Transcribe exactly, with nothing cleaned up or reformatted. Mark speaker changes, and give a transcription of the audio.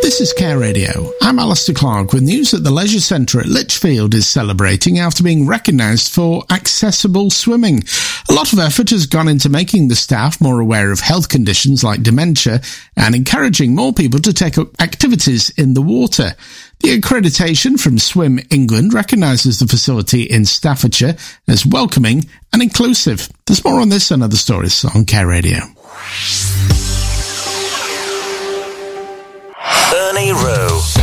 Speaker 1: This is Care Radio. I'm Alistair Clark with news that the Leisure Centre at Lichfield is celebrating after being recognised for accessible swimming. A lot of effort has gone into making the staff more aware of health conditions like dementia and encouraging more people to take up activities in the water. The accreditation from Swim England recognises the facility in Staffordshire as welcoming and inclusive. There's more on this and other stories on Care Radio.
Speaker 2: Ernie Rowe.